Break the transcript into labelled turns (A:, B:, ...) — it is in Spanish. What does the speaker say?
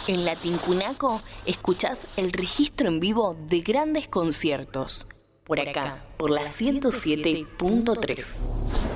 A: En la Tincunaco escuchás el registro en vivo de grandes conciertos. Por acá, por la 107.3.